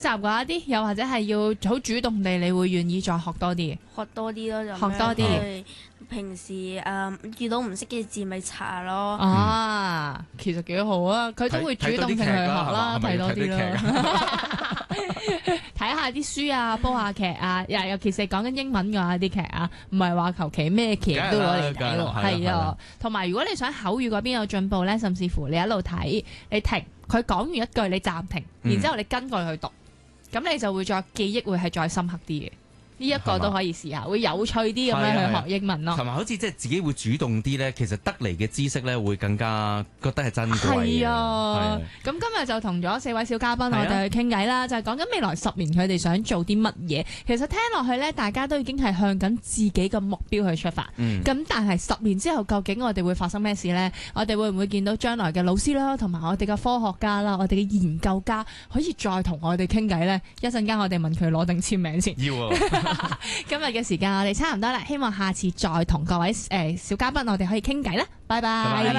習嘅一啲，又或者係要好主動地，你會願意再學多啲？ 學多啲咯，就學多啲係平時遇到唔識嘅字咪查咯。 啊，其實幾好啊！佢都會主動性去學啦，睇多啲啦，睇下啲書啊，煲下劇啊，尤其是講緊英文嘅話啲劇啊，唔係話求其咩劇都攞嚟睇喎，係啊。同埋如果你想口語嗰邊有進步咧，甚至乎你一路睇，你停，佢講完一句你暫停，然之後你跟過去讀，咁你就會再記憶會係再深刻啲嘅。呢一個都可以試下，會有趣啲咁樣去學英文咯。 同埋好似即係自己會主動啲咧，其實得嚟嘅知識咧會更加覺得係珍貴嘅。 係啊，咁今日就同咗4位小嘉賓我哋去傾偈啦，就係講緊未來10年佢哋想做啲乜嘢。其實聽落去咧，大家都已經係向緊自己嘅目標去出發。咁但係10年之後，究竟我哋會發生咩事呢？我哋會唔會見到將來嘅老師啦，同埋我哋嘅科學家啦，我哋嘅研究家可以再同我哋傾偈呢？一陣間我哋問佢攞定簽名先。 要啊！ 今日嘅時間我哋差唔多啦，希望下次再同各位小嘉賓我哋可以傾偈啦，拜拜。